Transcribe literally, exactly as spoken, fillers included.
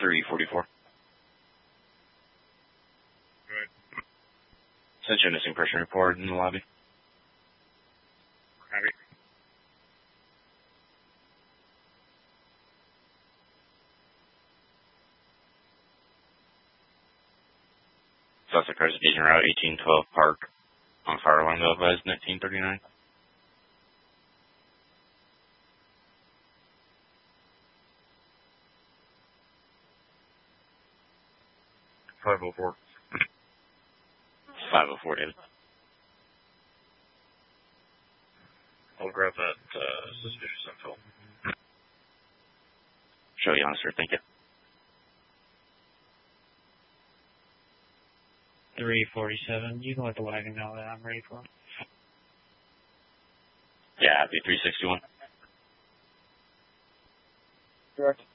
three forty-four. Good. Sent you a missing person report in the lobby. Copy. Suspect cars engaging route eighteen twelve Park on fire alarm advised nineteen thirty-nine. five oh four. five oh four, David. I'll grab that uh, suspicious info. Show you on, sir. Thank you. three forty-seven. You can let the wagon know that I'm ready for it. Yeah, I'd be three sixty-one. Direct.